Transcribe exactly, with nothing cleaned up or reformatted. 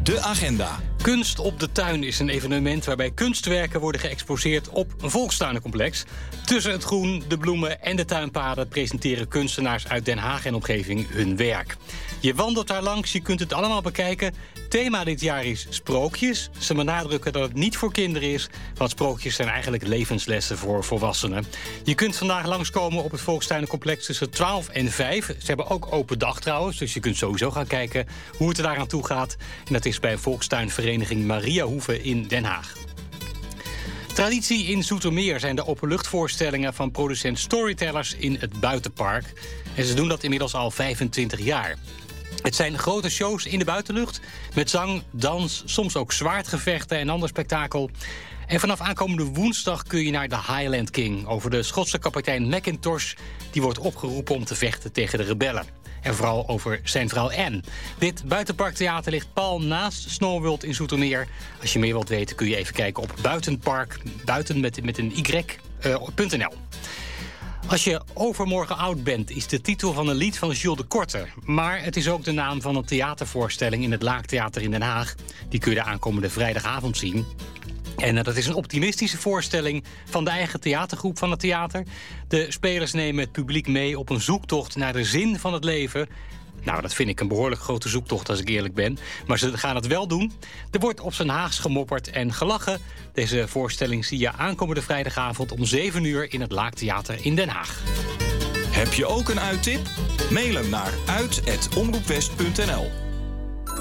De agenda. Kunst op de Tuin is een evenement waarbij kunstwerken worden geëxposeerd op een volkstuinencomplex. Tussen het groen, de bloemen en de tuinpaden presenteren kunstenaars uit Den Haag en omgeving hun werk. Je wandelt daar langs, je kunt het allemaal bekijken. Thema dit jaar is sprookjes. Ze benadrukken dat het niet voor kinderen is, want sprookjes zijn eigenlijk levenslessen voor volwassenen. Je kunt vandaag langskomen op het volkstuinencomplex tussen twaalf en vijf. Ze hebben ook open dag trouwens, dus je kunt sowieso gaan kijken hoe het er daaraan toe gaat. En dat is bij Volkstuinvereniging Mariahoeve in Den Haag. Traditie in Zoetermeer zijn de openluchtvoorstellingen van producent Storytellers in het Buitenpark. En ze doen dat inmiddels al vijfentwintig jaar. Het zijn grote shows in de buitenlucht met zang, dans, soms ook zwaardgevechten en ander spektakel. En vanaf aankomende woensdag kun je naar de Highland King over de Schotse kapitein Mackintosh. Die wordt opgeroepen om te vechten tegen de rebellen. En vooral over zijn vrouw Anne. Dit buitenparktheater ligt pal naast Snowworld in Zoetermeer. Als je meer wilt weten kun je even kijken op buitenpark, buiten met, met een y, uh, punt n l. Als je overmorgen oud bent, is de titel van een lied van Jules de Korte. Maar het is ook de naam van een theatervoorstelling in het Laaktheater in Den Haag. Die kun je de aankomende vrijdagavond zien. En uh, dat is een optimistische voorstelling van de eigen theatergroep van het theater. De spelers nemen het publiek mee op een zoektocht naar de zin van het leven. Nou, dat vind ik een behoorlijk grote zoektocht als ik eerlijk ben. Maar ze gaan het wel doen. Er wordt op zijn Haags gemopperd en gelachen. Deze voorstelling zie je aankomende vrijdagavond om zeven uur in het Laaktheater in Den Haag. Heb je ook een uittip? Mail hem naar uit at omroepwest punt n l.